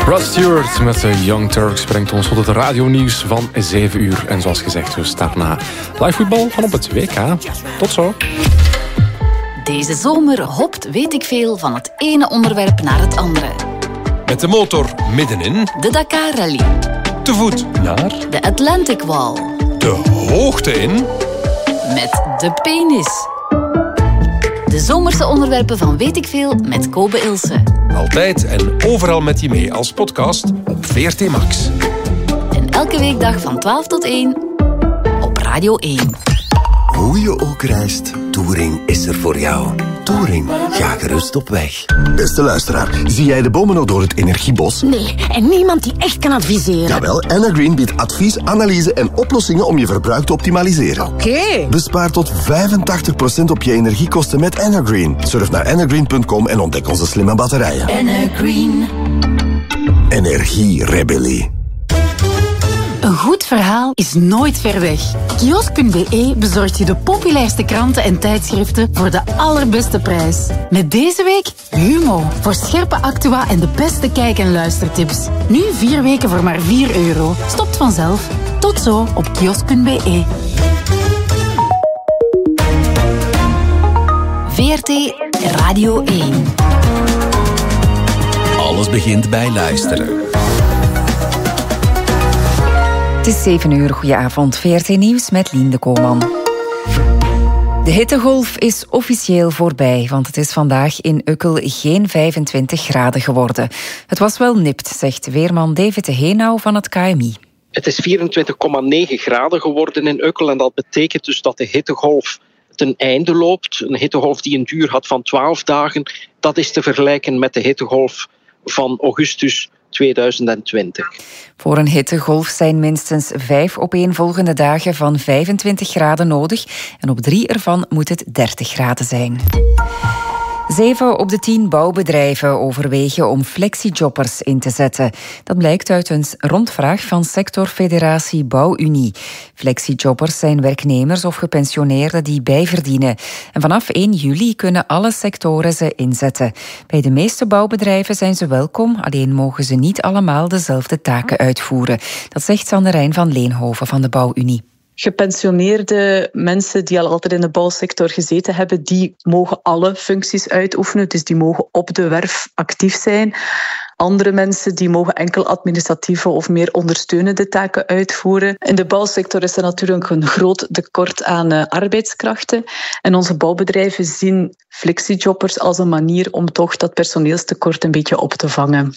Rod Stewart met Young Turks brengt ons tot het radionieuws van 7 uur. En zoals gezegd, dus daarna live voetbal van op het WK. Tot zo. Deze zomer hopt weet ik veel van het ene onderwerp naar het andere. Met de motor middenin. De Dakar Rally. Te voet naar. De Atlantic Wall. De hoogte in. Met de penis. De zomerse onderwerpen van weet ik veel met Kobe Ilse. Altijd en overal met je mee als podcast op VRT Max. En elke weekdag van 12 tot 1 op Radio 1. Hoe je ook reist, Touring is er voor jou. Touring, ga gerust op weg. Beste luisteraar, zie jij de bomen nog door het energiebos? Nee, en niemand die echt kan adviseren. Jawel, Energreen biedt advies, analyse en oplossingen om je verbruik te optimaliseren. Oké. Bespaar tot 85% op je energiekosten met Energreen. Surf naar energreen.com en ontdek onze slimme batterijen. Energreen. Energierebellie. Een goed verhaal is nooit ver weg. Kiosk.be bezorgt je de populairste kranten en tijdschriften voor de allerbeste prijs. Met deze week Humo, voor scherpe actua en de beste kijk- en luistertips. Nu 4 weken voor maar €4. Stopt vanzelf. Tot zo op kiosk.be. VRT Radio 1. Alles begint bij luisteren. Het is 7 uur, goedenavond. VRT Nieuws met Lien de Koolman. De hittegolf is officieel voorbij, want het is vandaag in Ukkel geen 25 graden geworden. Het was wel nipt, zegt weerman David de Heenau van het KMI. Het is 24,9 graden geworden in Ukkel en dat betekent dus dat de hittegolf ten einde loopt. Een hittegolf die een duur had van 12 dagen. Dat is te vergelijken met de hittegolf van augustus 2020. Voor een hittegolf zijn minstens 5 opeenvolgende dagen van 25 graden nodig en op 3 ervan moet het 30 graden zijn. 7 op de 10 bouwbedrijven overwegen om flexiejobbers in te zetten. Dat blijkt uit een rondvraag van sectorfederatie Bouwunie. Flexiejobbers zijn werknemers of gepensioneerden die bijverdienen. En vanaf 1 juli kunnen alle sectoren ze inzetten. Bij de meeste bouwbedrijven zijn ze welkom, alleen mogen ze niet allemaal dezelfde taken uitvoeren. Dat zegt Sanderijn van Leenhoven van de Bouwunie. Gepensioneerde mensen die al altijd in de bouwsector gezeten hebben, die mogen alle functies uitoefenen. Dus die mogen op de werf actief zijn. Andere mensen die mogen enkel administratieve of meer ondersteunende taken uitvoeren. In de bouwsector is er natuurlijk een groot tekort aan arbeidskrachten. En onze bouwbedrijven zien flexiejobbers als een manier om toch dat personeelstekort een beetje op te vangen.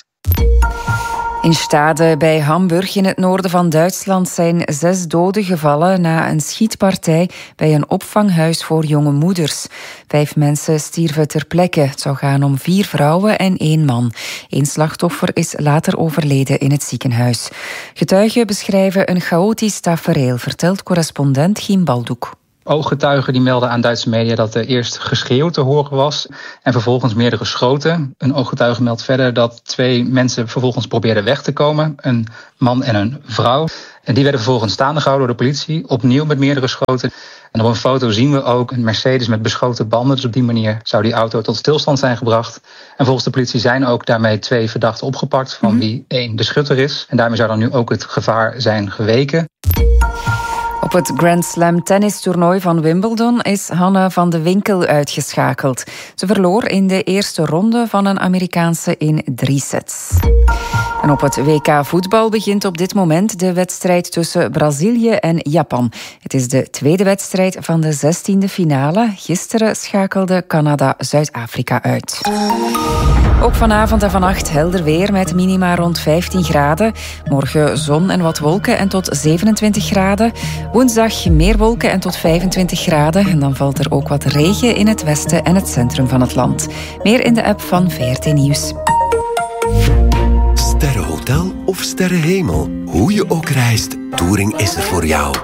In Stade bij Hamburg in het noorden van Duitsland zijn 6 doden gevallen na een schietpartij bij een opvanghuis voor jonge moeders. 5 mensen stierven ter plekke. Het zou gaan om 4 vrouwen en 1 man. 1 slachtoffer is later overleden in het ziekenhuis. Getuigen beschrijven een chaotisch tafereel, vertelt correspondent Giem Baldoek. Ooggetuigen die melden aan Duitse media dat er eerst geschreeuw te horen was en vervolgens meerdere schoten. Een ooggetuige meldt verder dat 2 mensen vervolgens probeerden weg te komen, een man en een vrouw. En die werden vervolgens staande gehouden door de politie, opnieuw met meerdere schoten. En op een foto zien we ook een Mercedes met beschoten banden. Dus op die manier zou die auto tot stilstand zijn gebracht. En volgens de politie zijn ook daarmee 2 verdachten opgepakt, van wie 1 de schutter is. En daarmee zou dan nu ook het gevaar zijn geweken. Op het Grand Slam tennistoernooi van Wimbledon is Hanne van de Winkel uitgeschakeld. Ze verloor in de eerste ronde van een Amerikaanse in 3 sets. En op het WK voetbal begint op dit moment de wedstrijd tussen Brazilië en Japan. Het is de tweede wedstrijd van de 16e finale. Gisteren schakelde Canada Zuid-Afrika uit. Ook vanavond en vannacht helder weer met minima rond 15 graden. Morgen zon en wat wolken en tot 27 graden. Woensdag meer wolken en tot 25 graden. En dan valt er ook wat regen in het westen en het centrum van het land. Meer in de app van VRT Nieuws. Sterrenhotel of sterrenhemel. Hoe je ook reist, Touring is er voor jou.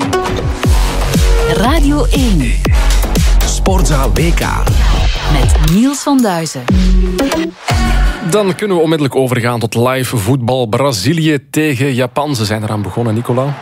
Radio 1. Sportzaal WK. Met Niels van Duizen. Dan kunnen we onmiddellijk overgaan tot live voetbal. Brazilië tegen Japan. Ze zijn eraan begonnen, Nicola.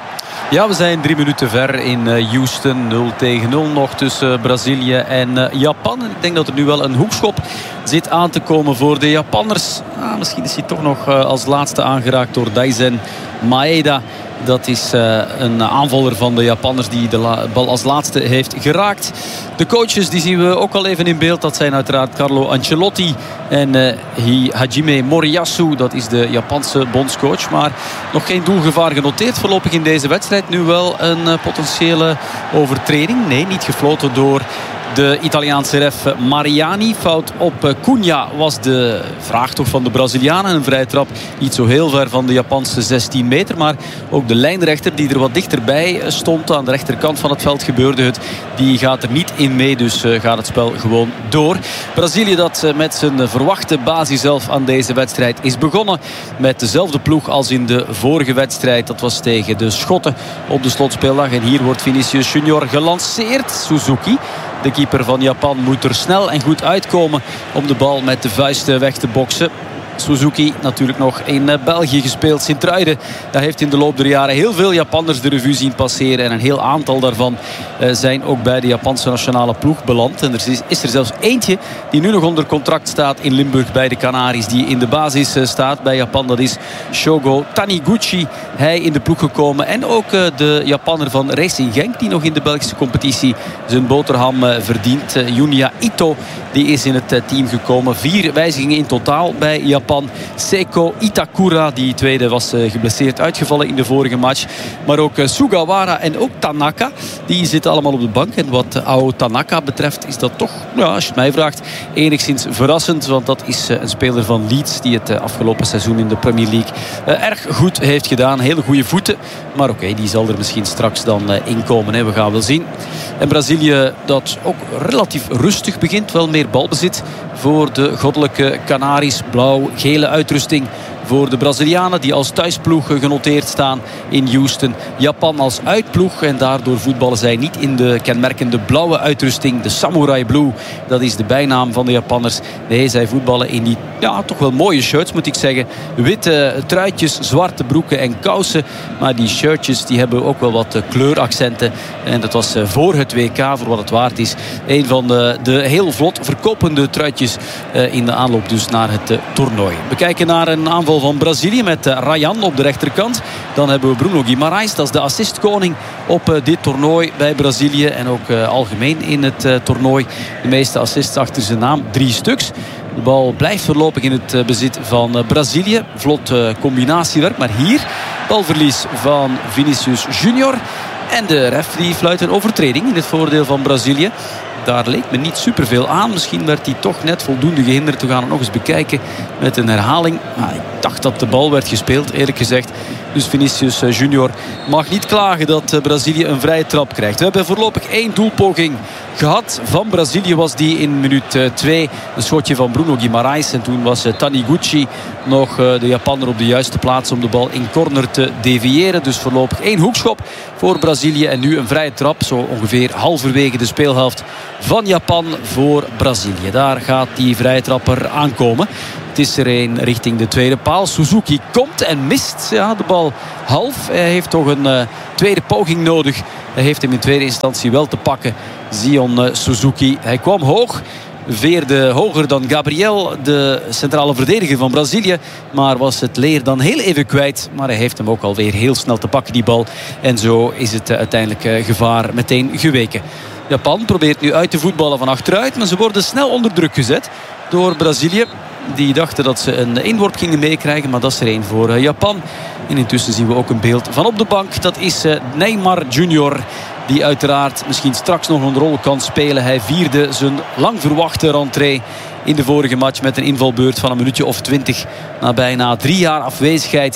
Ja, we zijn 3 minuten ver in Houston. 0-0 nog tussen Brazilië en Japan. En ik denk dat er nu wel een hoekschop zit aan te komen voor de Japanners. Misschien is hij toch nog als laatste aangeraakt door Daizen Maeda. Dat is een aanvaller van de Japanners die de bal als laatste heeft geraakt. De coaches die zien we ook al even in beeld. Dat zijn uiteraard Carlo Ancelotti en Hajime Moriyasu. Dat is de Japanse bondscoach. Maar nog geen doelgevaar genoteerd voorlopig in deze wedstrijd. Nu wel een potentiële overtreding. Nee, niet gefloten door de Italiaanse ref Mariani. Fout op Cunha was de vraag toch van de Brazilianen. Een vrije trap niet zo heel ver van de Japanse 16 meter. Maar ook de lijnrechter die er wat dichterbij stond. Aan de rechterkant van het veld gebeurde het. Die gaat er niet in mee. Dus gaat het spel gewoon door. Brazilië dat met zijn verwachte basis zelf aan deze wedstrijd is begonnen. Met dezelfde ploeg als in de vorige wedstrijd. Dat was tegen de Schotten op de slotspeeldag. En hier wordt Vinicius Junior gelanceerd. Suzuki, de keeper van Japan, moet er snel en goed uitkomen om de bal met de vuist weg te boksen. Suzuki natuurlijk nog in België gespeeld. Sint-Truiden, daar heeft in de loop der jaren heel veel Japanners de revue zien passeren. En een heel aantal daarvan zijn ook bij de Japanse nationale ploeg beland. En er is er zelfs eentje die nu nog onder contract staat in Limburg bij de Canaries. Die in de basis staat bij Japan. Dat is Shogo Taniguchi. Hij in de ploeg gekomen. En ook de Japanner van Racing Genk die nog in de Belgische competitie zijn boterham verdient. Junya Ito, die is in het team gekomen. 4 wijzigingen in totaal bij Japan. Seiko Itakura, die tweede, was geblesseerd uitgevallen in de vorige match. Maar ook Sugawara en ook Tanaka, die zitten allemaal op de bank. En wat Ao Tanaka betreft is dat toch, als je het mij vraagt, enigszins verrassend. Want dat is een speler van Leeds die het afgelopen seizoen in de Premier League erg goed heeft gedaan. Hele goede voeten. Maar oké, die zal er misschien straks dan inkomen. Hè. We gaan wel zien. En Brazilië dat ook relatief rustig begint. Wel meer balbezit voor de goddelijke Canaries. Blauw-gele uitrusting voor de Brazilianen die als thuisploeg genoteerd staan in Houston. Japan als uitploeg en daardoor voetballen zij niet in de kenmerkende blauwe uitrusting. De Samurai Blue, dat is de bijnaam van de Japanners. Nee, zij voetballen in die toch wel mooie shirts moet ik zeggen. Witte truitjes, zwarte broeken en kousen. Maar die shirtjes die hebben ook wel wat kleuraccenten. En dat was voor het WK, voor wat het waard is, een van de heel vlot verkopende truitjes in de aanloop dus naar het toernooi. We kijken naar een aanval van Brazilië met Ryan op de rechterkant. Dan hebben we Bruno Guimarães, dat is de assistkoning op dit toernooi bij Brazilië. En ook algemeen in het toernooi. De meeste assists achter zijn naam, 3 stuks. De bal blijft voorlopig in het bezit van Brazilië. Vlot combinatiewerk, maar hier balverlies van Vinicius Junior. En de ref die fluit een overtreding in het voordeel van Brazilië. Daar leek me niet superveel aan. Misschien werd hij toch net voldoende gehinderd. We gaan het nog eens bekijken met een herhaling. Maar ik dacht dat de bal werd gespeeld, eerlijk gezegd. Dus Vinicius Junior mag niet klagen dat Brazilië een vrije trap krijgt. We hebben voorlopig 1 doelpoging gehad. Van Brazilië was die in minuut 2. Een schotje van Bruno Guimarães. En toen was Taniguchi nog de Japanner op de juiste plaats om de bal in corner te deviëren. Dus voorlopig 1 hoekschop voor Brazilië. En nu een vrije trap. Zo ongeveer halverwege de speelhelft van Japan voor Brazilië. Daar gaat die vrije trapper aankomen. Het is er een richting de tweede paal. Suzuki komt en mist de bal half. Hij heeft toch een tweede poging nodig. Hij heeft hem in tweede instantie wel te pakken. Zion Suzuki. Hij kwam hoog. Veerde hoger dan Gabriel, de centrale verdediger van Brazilië. Maar was het leer dan heel even kwijt. Maar hij heeft hem ook alweer heel snel te pakken, die bal. En zo is het uiteindelijk gevaar meteen geweken. Japan probeert nu uit te voetballen van achteruit. Maar ze worden snel onder druk gezet door Brazilië. Die dachten dat ze een inworp gingen meekrijgen. Maar dat is er één voor Japan. En intussen zien we ook een beeld van op de bank. Dat is Neymar Junior. Die uiteraard misschien straks nog een rol kan spelen. Hij vierde zijn lang verwachte rentree in de vorige match met een invalbeurt van een minuutje of 20. Na bijna 3 jaar afwezigheid